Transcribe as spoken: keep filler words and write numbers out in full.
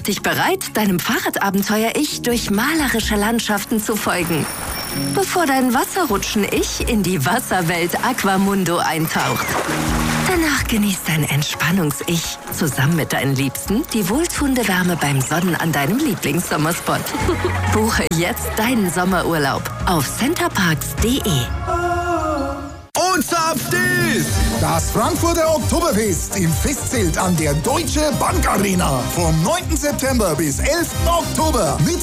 dich bereit, deinem Fahrradabenteuer-Ich durch malerische Landschaften zu folgen, bevor dein Wasserrutschen-Ich in die Wasserwelt Aquamundo eintaucht. Danach genießt dein Entspannungs-Ich zusammen mit deinen Liebsten die wohltuende Wärme beim Sonnen an deinem Lieblingssommerspot. Buche jetzt deinen Sommerurlaub auf centerparks punkt de. Und zapft ist das Frankfurter Oktoberfest im Festzelt an der Deutsche Bank Arena vom neunten September bis elften Oktober mit